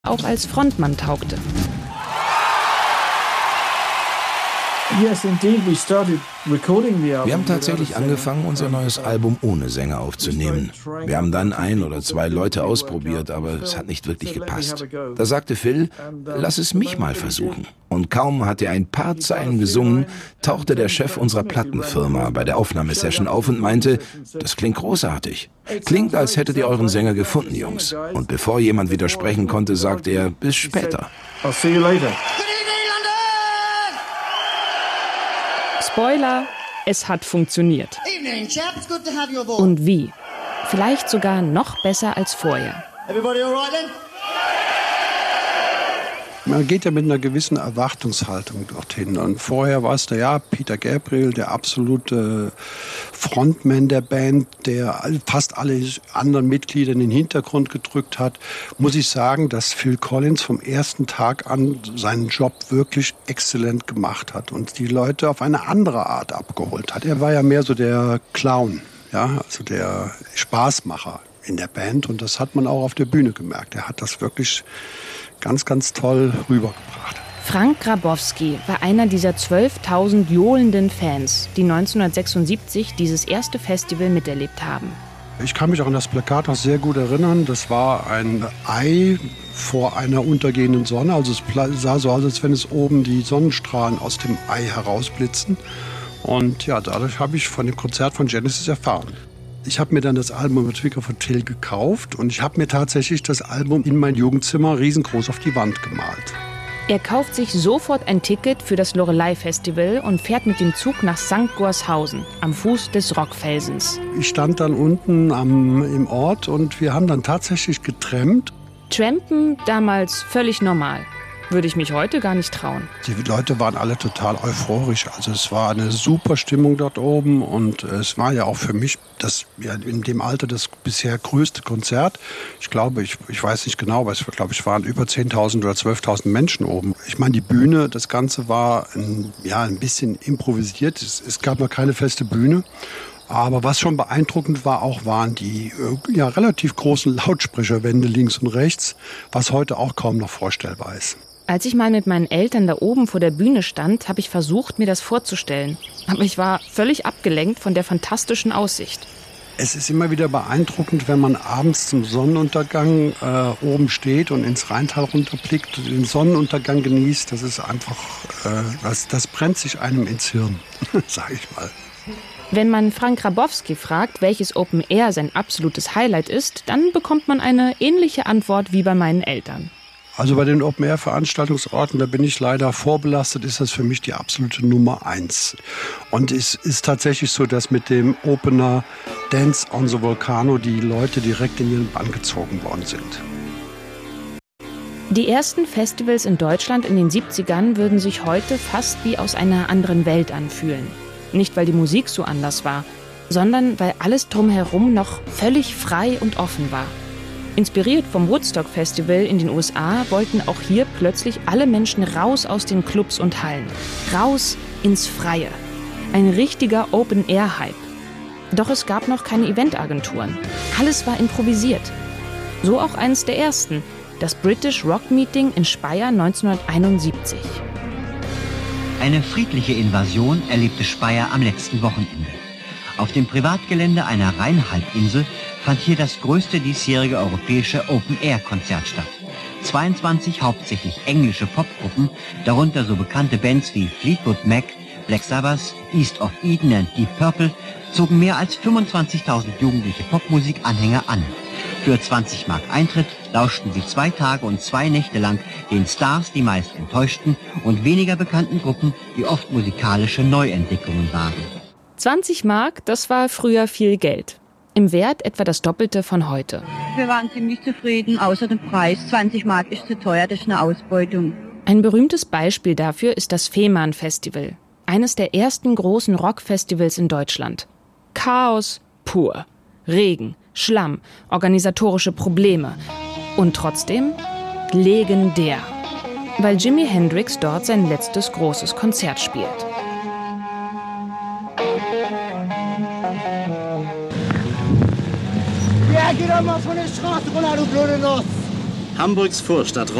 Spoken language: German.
auch als Frontmann taugte. Wir haben tatsächlich angefangen, unser neues Album ohne Sänger aufzunehmen. Wir haben dann 1 oder 2 Leute ausprobiert, aber es hat nicht wirklich gepasst. Da sagte Phil, lass es mich mal versuchen. Und kaum hatte er ein paar Zeilen gesungen, tauchte der Chef unserer Plattenfirma bei der Aufnahmesession auf und meinte, das klingt großartig. Klingt, als hättet ihr euren Sänger gefunden, Jungs. Und bevor jemand widersprechen konnte, sagte er, bis später. I'll see you later. Spoiler, es hat funktioniert. Und wie? Vielleicht sogar noch besser als vorher. Man geht ja mit einer gewissen Erwartungshaltung dorthin. Und vorher war es Peter Gabriel, der absolute Frontman der Band, der fast alle anderen Mitglieder in den Hintergrund gedrückt hat. Muss ich sagen, dass Phil Collins vom ersten Tag an seinen Job wirklich exzellent gemacht hat und die Leute auf eine andere Art abgeholt hat. Er war ja mehr so der Clown, also der Spaßmacher in der Band. Und das hat man auch auf der Bühne gemerkt. Er hat das wirklich ganz, ganz toll rübergebracht. Frank Grabowski war einer dieser 12.000 johlenden Fans, die 1976 dieses erste Festival miterlebt haben. Ich kann mich auch an das Plakat noch sehr gut erinnern. Das war ein Ei vor einer untergehenden Sonne. Also es sah so aus, als wenn es oben die Sonnenstrahlen aus dem Ei herausblitzen. Und dadurch habe ich von dem Konzert von Genesis erfahren. Ich habe mir dann das Album mit Vicar for Till gekauft und ich habe mir tatsächlich das Album in mein Jugendzimmer riesengroß auf die Wand gemalt. Er kauft sich sofort ein Ticket für das Loreley-Festival und fährt mit dem Zug nach St. Gorshausen, am Fuß des Rockfelsens. Ich stand dann unten im Ort und wir haben dann tatsächlich getrampt. Trampen damals völlig normal. Würde ich mich heute gar nicht trauen. Die Leute waren alle total euphorisch. Also es war eine super Stimmung dort oben und es war ja auch für mich in dem Alter das bisher größte Konzert. Ich glaube, ich weiß nicht genau, aber es waren über 10.000 oder 12.000 Menschen oben. Ich meine, die Bühne, das Ganze war ein bisschen improvisiert. Es gab noch keine feste Bühne. Aber was schon beeindruckend war, waren die relativ großen Lautsprecherwände links und rechts, was heute auch kaum noch vorstellbar ist. Als ich mal mit meinen Eltern da oben vor der Bühne stand, habe ich versucht, mir das vorzustellen. Aber ich war völlig abgelenkt von der fantastischen Aussicht. Es ist immer wieder beeindruckend, wenn man abends zum Sonnenuntergang oben steht und ins Rheintal runterblickt und den Sonnenuntergang genießt. Das ist einfach, das brennt sich einem ins Hirn, sage ich mal. Wenn man Frank Grabowski fragt, welches Open Air sein absolutes Highlight ist, dann bekommt man eine ähnliche Antwort wie bei meinen Eltern. Also bei den Open-Air-Veranstaltungsorten, da bin ich leider vorbelastet, ist das für mich die absolute Nummer 1. Und es ist tatsächlich so, dass mit dem Opener Dance on the Volcano die Leute direkt in ihren Bann gezogen worden sind. Die ersten Festivals in Deutschland in den 70ern würden sich heute fast wie aus einer anderen Welt anfühlen. Nicht, weil die Musik so anders war, sondern weil alles drumherum noch völlig frei und offen war. Inspiriert vom Woodstock-Festival in den USA wollten auch hier plötzlich alle Menschen raus aus den Clubs und Hallen. Raus ins Freie. Ein richtiger Open-Air-Hype. Doch es gab noch keine Eventagenturen. Alles war improvisiert. So auch eines der ersten, das British Rock Meeting in Speyer 1971. Eine friedliche Invasion erlebte Speyer am letzten Wochenende. Auf dem Privatgelände einer Rheinhalbinsel fand hier das größte diesjährige europäische Open-Air-Konzert statt. 22 hauptsächlich englische Popgruppen, darunter so bekannte Bands wie Fleetwood Mac, Black Sabbath, East of Eden und Deep Purple, zogen mehr als 25.000 jugendliche Popmusikanhänger an. Für 20 Mark Eintritt lauschten sie 2 Tage und 2 Nächte lang den Stars, die meist enttäuschten, und weniger bekannten Gruppen, die oft musikalische Neuentdeckungen waren. 20 Mark, das war früher viel Geld. Im Wert etwa das Doppelte von heute. Wir waren ziemlich zufrieden, außer dem Preis. 20 Mark ist zu teuer, das ist eine Ausbeutung. Ein berühmtes Beispiel dafür ist das Fehmarn-Festival. Eines der ersten großen Rockfestivals in Deutschland. Chaos pur. Regen, Schlamm, organisatorische Probleme. Und trotzdem legendär. Weil Jimi Hendrix dort sein letztes großes Konzert spielt. Ja, geh doch mal von der Straße runter, du blöde Nuss! Hamburgs Vorstadt